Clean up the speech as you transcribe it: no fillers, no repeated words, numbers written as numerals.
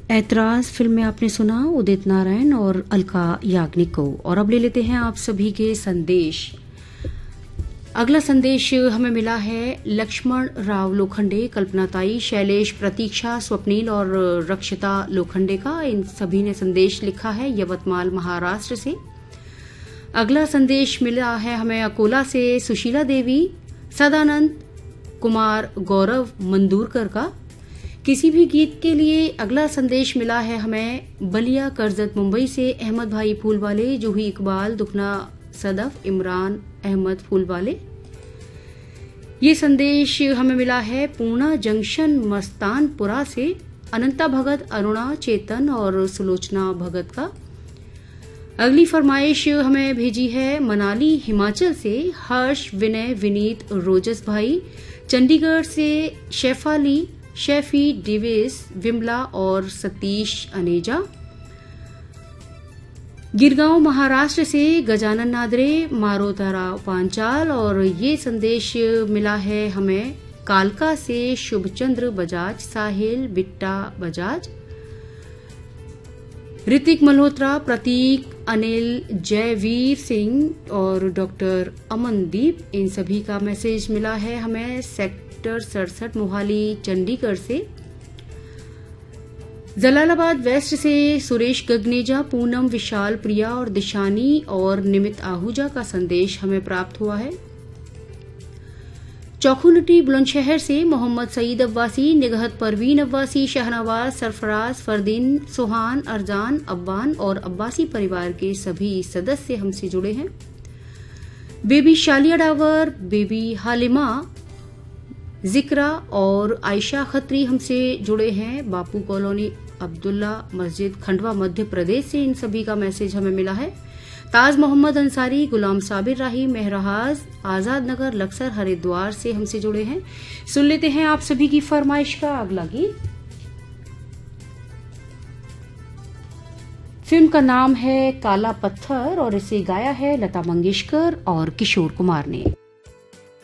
ऐतराज फिल्म में आपने सुना उदित नारायण और अलका याग्निक को। और अब ले लेते हैं आप सभी के संदेश। अगला संदेश हमें मिला है लक्ष्मण राव लोखंडे, कल्पनाताई, शैलेश, प्रतीक्षा, स्वप्नील और रक्षिता लोखंडे का। इन सभी ने संदेश लिखा है यवतमाल महाराष्ट्र से। अगला संदेश मिला है हमें अकोला से सुशीला देवी, सदानंद कुमार, गौरव मंदूरकर का। किसी भी गीत के लिए अगला संदेश मिला है हमें बलिया करजत मुंबई से अहमद भाई फूलवाले, जूही इकबाल, दुखना सदफ, इमरान अहमद फूलवाले। ये संदेश हमें मिला है पूर्णा जंक्शन मस्तानपुरा से अनंता भगत, अरुणा, चेतन और सुलोचना भगत का। अगली फरमाइश हमें भेजी है मनाली हिमाचल से हर्ष, विनय, विनीत, रोजस भाई। चंडीगढ़ से शेफाली, शेफी, डिविस, विमला और सतीश अनेजा। गिरगांव महाराष्ट्र से गजानन नादरे, मारोताराव पांचाल। और ये संदेश मिला है हमें कालका से शुभचंद्र बजाज, साहिल, बिट्टा बजाज, ऋतिक मल्होत्रा, प्रतीक, अनिल, जयवीर सिंह और डॉक्टर अमनदीप। इन सभी का मैसेज मिला है हमें सेक्टर 67 मोहाली चंडीगढ़ से। जलालाबाद वेस्ट से सुरेश गगनेजा, पूनम, विशाल, प्रिया और दिशानी और निमित आहूजा का संदेश हमें प्राप्त हुआ है। चौखुनटी बुलंदशहर से मोहम्मद सईद अब्बासी, निगहत परवीन अब्बासी, शहनवाज, सरफराज, फरदीन, सुहान, अरजान, अब्बान और अब्बासी परिवार के सभी सदस्य हमसे जुड़े हैं। बेबी शालिया डावर, बेबी हालिमा, जिक्रा और आयशा खत्री हमसे जुड़े हैं। बापू कॉलोनी, अब्दुल्ला मस्जिद, खंडवा, मध्य प्रदेश से इन सभी का मैसेज हमें मिला है। ताज मोहम्मद अंसारी, गुलाम साबिर राही, मेहरहाज, आजाद नगर, लक्सर, हरिद्वार से हमसे जुड़े हैं। सुन लेते हैं आप सभी की फरमाइश का अगला गीत। फिल्म का नाम है काला पत्थर और इसे गाया है लता मंगेशकर और किशोर कुमार ने।